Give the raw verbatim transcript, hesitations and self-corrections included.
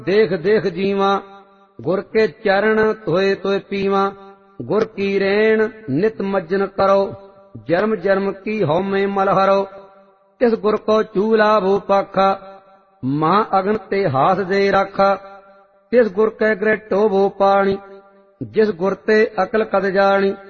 देख देख जीवा गुर के चरण धोए तोय पीवा। गुर की रेण नित मज्जन करो जन्म जन्म की हौमे मल हरो। तिस गुर को चूला भू पाखा महा अग्न ते हाथ दे राखा। तिस गुर कै गृह टो भू पाणी जिस गुर ते अकल कद जानी।